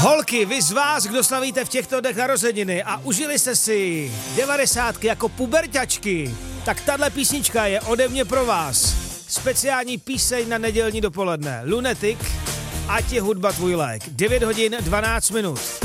Holky, vy z vás, kdo slavíte v těchto dnech narozeniny a užili jste si 90 jako puberťačky, tak tahle písnička je ode mě pro vás. Speciální píseň na nedělní dopoledne. Lunatic, ať je hudba tvůj lék. 9 hodin 12 minut.